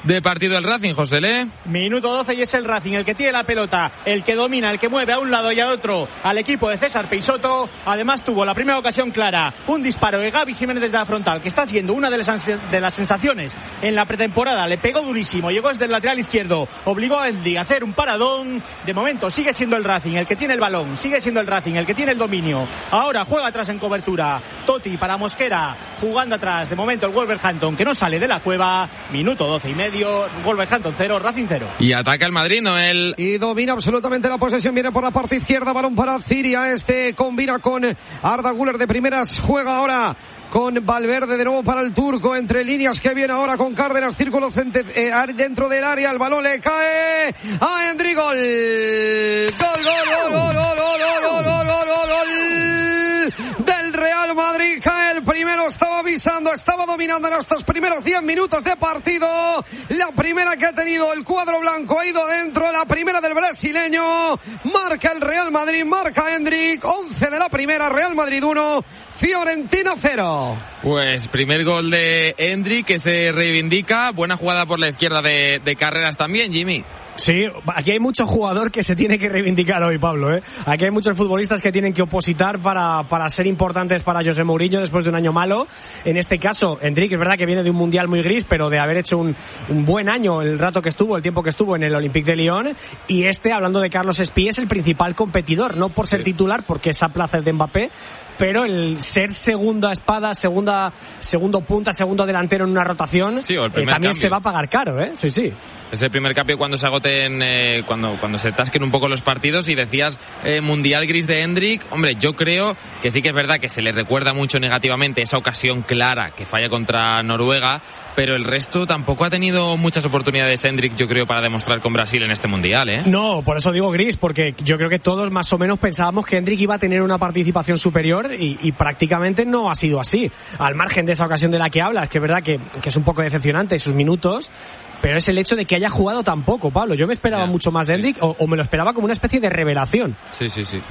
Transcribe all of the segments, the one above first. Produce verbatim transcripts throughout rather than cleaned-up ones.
de partido el Racing, José Le. Minuto doce y es el Racing el que tiene la pelota, el que domina, el que mueve a un lado y al otro al equipo de César Peixoto. Además tuvo la primera ocasión clara, un disparo de Gaby Jiménez desde la frontal, que está siendo una de las, de las sensaciones en la pretemporada. Le pegó durísimo, llegó desde el lateral izquierdo, obligó a Eldrick a hacer un paradón. De momento sigue siendo el Racing el que tiene el balón, sigue siendo el Racing el que tiene el dominio. Ahora juega atrás en cobertura Totti para Mosquera, jugando atrás de momento el Wolverhampton, que no sale de la cueva. Minuto doce y medio, Wolverhampton cero, Racing cero. Y ataca el Madrid, Noel. Y domina absolutamente la posesión, viene por la parte izquierda, balón para Ciria, este combina con Arda Güler de primeras, juega ahora con Valverde de nuevo para el turco, entre líneas, que viene ahora con Cárdenas, círculo cente, eh, dentro del área, el balón le cae a Endrick, gol, gol, gol, gol, gol, gol, gol, gol, gol, gol, gol, gol del Real Madrid. Cae el primero, estaba avisando, estaba dominando en estos primeros diez minutos de partido. La primera que ha tenido el cuadro blanco ha ido dentro, la primera del brasileño. Marca el Real Madrid, marca Endrick, once de la primera, Real Madrid uno, Fiorentina cero. Pues primer gol de Endrick, que se reivindica. Buena jugada por la izquierda de, de Carreras también, Jimmy. Sí, aquí hay mucho jugador que se tiene que reivindicar hoy, Pablo, ¿eh? Aquí hay muchos futbolistas que tienen que opositar para, para ser importantes para José Mourinho después de un año malo. En este caso, Endrick es verdad que viene de un mundial muy gris, pero de haber hecho un, un buen año el rato que estuvo, el tiempo que estuvo en el Olympique de Lyon. Y este, hablando de Carlos Espí, es el principal competidor, no por ser sí. titular, porque esa plaza es de Mbappé, pero el ser segunda espada, segunda, segundo punta, segundo delantero en una rotación, sí, eh, también cambio. Se va a pagar caro, ¿eh? Sí, sí. Es el primer cambio cuando se agoten, eh, cuando, cuando se tasquen un poco los partidos. Y decías, eh, mundial gris de Endrick. Hombre, yo creo que sí que es verdad que se le recuerda mucho negativamente esa ocasión clara que falla contra Noruega, pero el resto tampoco ha tenido muchas oportunidades Endrick, yo creo, para demostrar con Brasil en este mundial, ¿eh? No, por eso digo gris, porque yo creo que todos más o menos pensábamos que Endrick iba a tener una participación superior y, y prácticamente no ha sido así. Al margen de esa ocasión de la que hablas, que es verdad que, que es un poco decepcionante sus minutos, pero es el hecho de que haya jugado tan poco, Pablo. Yo me esperaba yeah, mucho más de Endrick, sí. o, o me lo esperaba como una especie de revelación. Sí, sí, sí.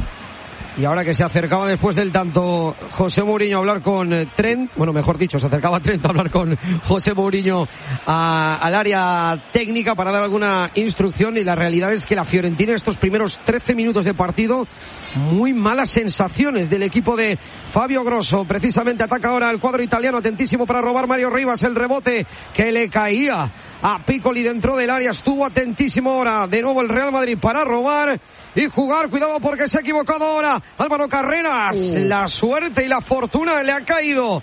Y ahora que se acercaba después del tanto José Mourinho a hablar con Trent, bueno, mejor dicho, se acercaba Trent a hablar con José Mourinho a, al área técnica para dar alguna instrucción, y la realidad es que la Fiorentina, estos primeros trece minutos de partido, muy malas sensaciones del equipo de Fabio Grosso. Precisamente ataca ahora el cuadro italiano, atentísimo para robar Mario Rivas, el rebote que le caía a Piccoli dentro del área, estuvo atentísimo ahora de nuevo el Real Madrid para robar y jugar, cuidado porque se ha equivocado ahora Álvaro Carreras, uh. la suerte y la fortuna le ha caído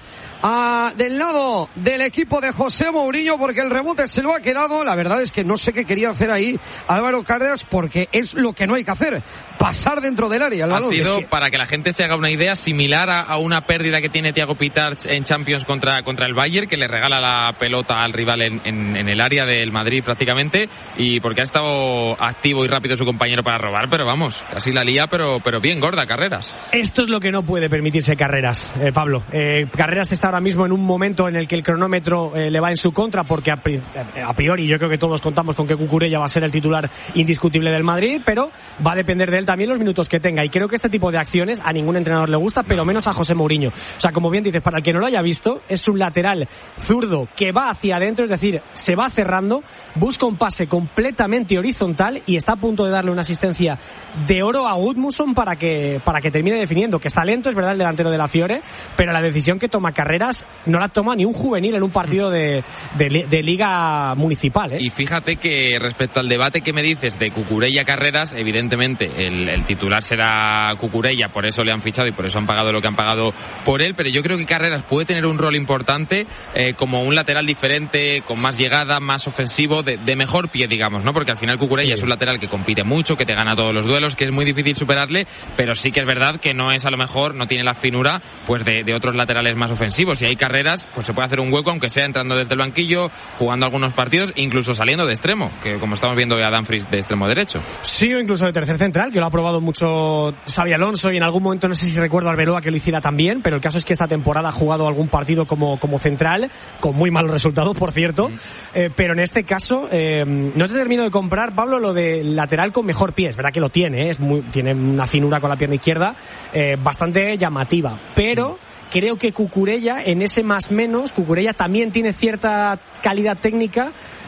a, del lado del equipo de José Mourinho, porque el rebote se lo ha quedado. La verdad es que no sé qué quería hacer ahí Álvaro Carreras, porque es lo que no hay que hacer, pasar dentro del área. Ha sido, es que... para que la gente se haga una idea, similar a, a una pérdida que tiene Thiago Pitarch en Champions contra, contra el Bayern, que le regala la pelota al rival en, en, en el área del Madrid prácticamente, y porque ha estado activo y rápido su compañero para robar, pero vamos, casi la lía, pero, pero bien gorda Carreras. Esto es lo que no puede permitirse Carreras, eh, Pablo. Eh, Carreras está ahora mismo en un momento en el que el cronómetro eh, le va en su contra, porque a, pri- a priori yo creo que todos contamos con que Cucurella va a ser el titular indiscutible del Madrid, pero va a depender de él también los minutos que tenga, y creo que este tipo de acciones a ningún entrenador le gusta, pero menos a José Mourinho. O sea, como bien dices, para el que no lo haya visto, es un lateral zurdo que va hacia adentro, es decir, se va cerrando, busca un pase completamente horizontal y está a punto de darle una asistencia de oro a Gudmundsson para que, para que termine definiendo, que está lento, es verdad, el delantero de la Fiore, pero la decisión que toma Carreras no la toma ni un juvenil en un partido de, de, de liga municipal, ¿eh? Y fíjate que respecto al debate que me dices de Cucurella Carreras, evidentemente el, el titular será Cucurella, por eso le han fichado y por eso han pagado lo que han pagado por él, pero yo creo que Carreras puede tener un rol importante eh, como un lateral diferente, con más llegada, más ofensivo, de, de mejor pie, digamos, ¿no? Porque al final Cucurella sí. es un lateral que compite mucho, que te gana todos los duelos, que es muy difícil superarle, pero sí que es verdad que no es, a lo mejor, no tiene la finura pues de, de otros laterales más ofensivos. Y hay Carreras, pues se puede hacer un hueco, aunque sea entrando desde el banquillo, jugando algunos partidos, incluso saliendo de extremo, que como estamos viendo a Dumfries de extremo derecho. Sí, o incluso de tercer central, que lo ha probado mucho Xabi Alonso, y en algún momento, no sé si recuerdo a Arbeloa que lo hiciera también, pero el caso es que esta temporada ha jugado algún partido como, como central, con muy malos resultados, por cierto, mm. eh, pero en este caso eh, no te termino de comprar, Pablo, lo de lateral con mejor pie. Es verdad que lo tiene, ¿eh? es muy, tiene una finura con la pierna izquierda eh, bastante llamativa, pero mm. creo que Cucurella, en ese más menos, Cucurella también tiene cierta calidad técnica